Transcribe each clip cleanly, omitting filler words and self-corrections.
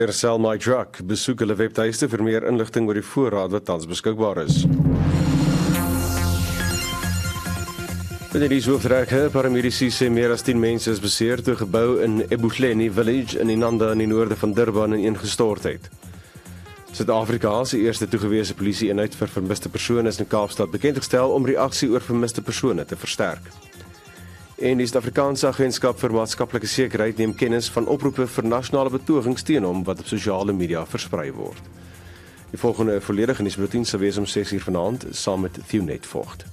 Sell My Truck, besoek hulle webtuiste vir meer inligting oor die voorraad wat tans beskikbaar is. Met die hoofdreg, paramedici sê meer as 10 mense is beseer toe 'n gebou in Ebuhleni Village in Inanda in die noorde van Durban ineengestort het. Suid-Afrika se eerste toegewese polisie-eenheid vir vermiste persone is in Kaapstad bekendgestel om reaksie oor vermiste persone te versterk. En die Suid-Afrikaanse Agentskap vir Maatskaplike Sekerheid neem kennis van oproepe vir nasionale betogings teen hom wat op sosiale media versprei word. Die volgende volledige nuusbulletin sal wees om 6:00 vanaand saam met Thewnet Vogt.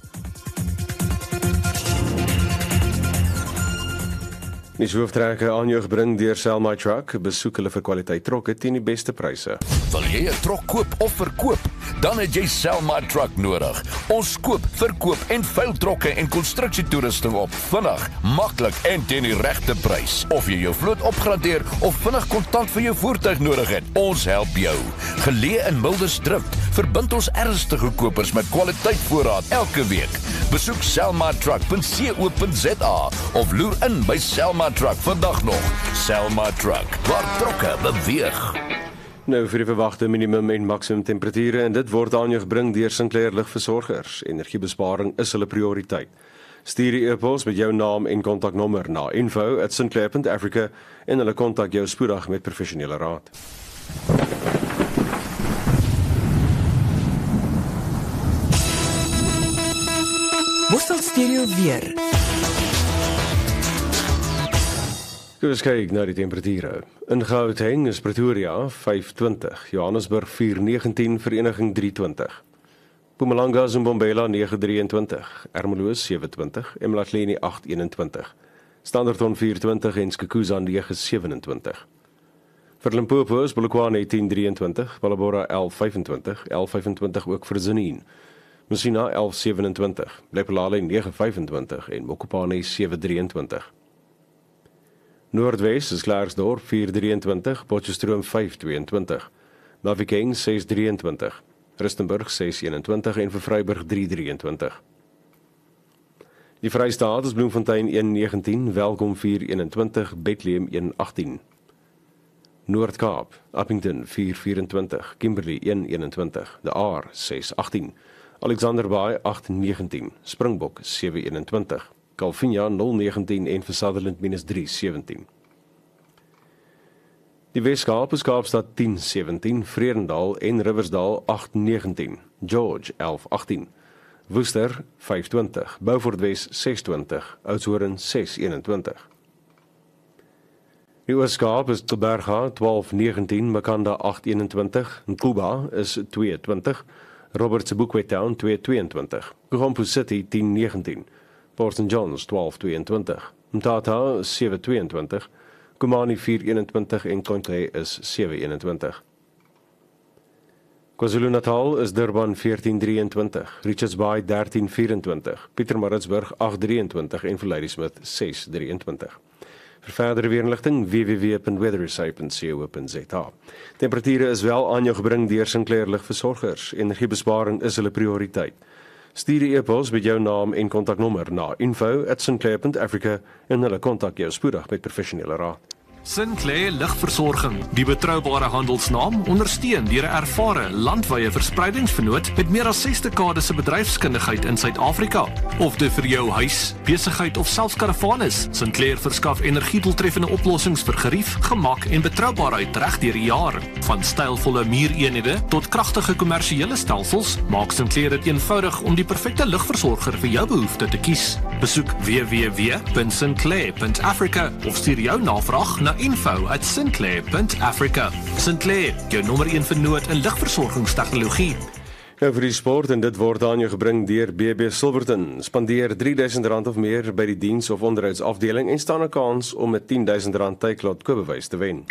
Die hoofdreg aan jou gebring deur Sell My Truck, besoek hulle vir kwaliteit trokke teen die beste pryse. Wil jy 'n trok koop of verkoop? Dan het jy Sell My Truck nodig. Ons koop, verkoop en veil trokke en konstruksietoerusting op vinnig, maklik en teen die regte prys. Of jy jou vloot opgradeer of vinnig kontant vir jou voertuig nodig het, ons help jou. Geleë in Mildersdrift, verbind ons ernstige kopers met kwaliteit voorraad elke week. Besoek sellmytruck.co.za of loer in by Sell My Truck vandag nog. Sell My Truck, waar trokke beweeg. Nou vir die verwagte minimum en maksimum temperature en dit word aan jou gebring deur Sinclair Ligversorgers. Energiebesparing is hulle prioriteit. Stuur die e-pos met jou naam en kontaknommer na info@sinclair.africa en hulle kontak jou spoedig met professionele raad. Worstel Stereo weer. Kom eens kyk na die temperature. In Gauteng is Pretoria 520, Johannesburg 419, Vereniging 320. Mpumalanga en Mbombela 923, Ermelo 720, eMlahleni 821, Standerton 420 en Skukuza 927. Vir Limpopo is Polokwane 1023, Palabora 1125, 1125 ook vir Zenine. Messina 1127, Lephalale 925 en Mokopane 723. Noordwes is Klerksdorp 423, Potchefstroom 522, Mafeking 623, Rustenburg 621 en vir Vryburg 323. Die Vrystaat is Bloemfontein 119, Welkom 421, Bethlehem 118. Noord-Kaap, Appington 424, Kimberley 121, De Aar 618, Alexanderbaai 819, Springbok 721. Calvinia 019 en vir Sutherland -317. Die Weskaap is Kaapstad 1017, Vredendal en Riversdal 819, George 1118, Woester 520, Beaufort Wes 620, Oudtshoorn 621. Die Ooskaap is Teberga 1219, Makanda 821, Nkuba is 220, Robert Sebokwe Town 222, Gompo City 1019, Port St. John's 1222, Mthatha 722, Kumani 421 en Konke is 721. KwaZulu-Natal is Durban 1423, Richards Bay 1324, Pietermaritzburg 823 en Ladysmith 623. Vir verdere weerinligting www.weathersite.co.za. Temperature is wel aan jou gebring deur Sinclair Ligversorgers. Energiebesparing is hulle prioriteit. Stuur die e-pos met jou naam en kontaknommer na info@sinclair.africa en hulle kontak jou spoedig met professionele raad. Sinclair Ligversorging, die betroubare handelsnaam, ondersteun deur 'n ervare landwyse verspreidingsvernoot met meer as 6 dekades se bedryfskundigheid in Suid-Afrika. Of dit vir jou huis, besigheid of selfs karavaan is, Sinclair verskaf energiedoeltreffende oplossings vir gerief, gemak en betroubaarheid reg deur die jaar. Van stylvolle muureenhede tot kragtige kommersiële stelsels, maak Sinclair dit eenvoudig om die perfekte ligversorger vir jou behoefte te kies. Besoek www.sinclair.africa of stuur jou navraag na info@sinclair.africa. Sinclair, jou nommer 1 vernoot in ligversorgingstegnologie. Nou vir die sport en dit word aan jou gebring deur BB Silverton. Spandeer R3000 of meer by die diens of onderhoudsafdeling en staan 'n kans om 'n R10.000 tydlot koopbewys te wen.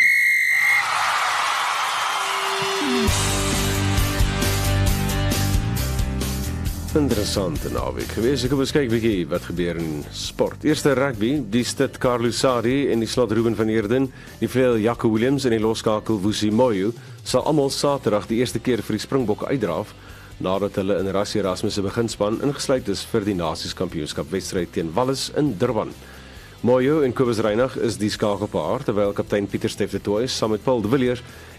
Interessante naweek gewees. Ek wil kyk bietjie wat gebeur in sport. Eerste rugby, die stit Carlos Sadi en die slot Ruben van Heerden, die vleuel Jaco Williams en die loskakel Vusi Moyo sal almal Saterdag die eerste keer vir die Springbokke uitdraf nadat hulle in Erasmus se beginspan ingesluit is vir die Nasies Kampioenskap wedstryd teen Wallis in Durban. Moyo en Kobus Reinagh is die skakelpaar, terwyl kaptein Pieter Steff de Tooi saam met Paul de Villiers